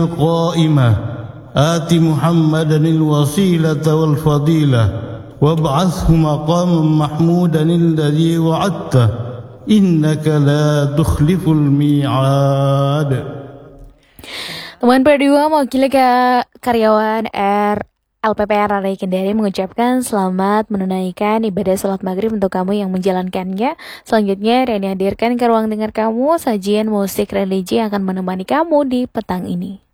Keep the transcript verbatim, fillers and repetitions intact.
قائمة آت محمدا الوسيلة والفضيلة وابعثه مقاما محمودا الذي وعدته إنك لا تخلف الميعاد. Teman berdua mewakili ke karyawan R L P P R Area Kendari mengucapkan selamat menunaikan ibadah salat maghrib untuk kamu yang menjalankannya. Selanjutnya Reni hadirkan ke ruang dengar kamu sajian musik religi yang akan menemani kamu di petang ini.